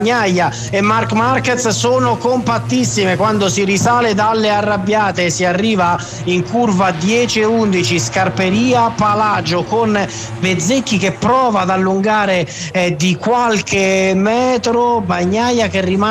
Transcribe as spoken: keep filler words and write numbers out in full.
Bagnaia e Marc Marquez sono compattissime. Quando si risale dalle arrabbiate si arriva in curva dieci e undici, Scarperia Palagio, con Bezzecchi che prova ad allungare eh, di qualche metro, Bagnaia che rimane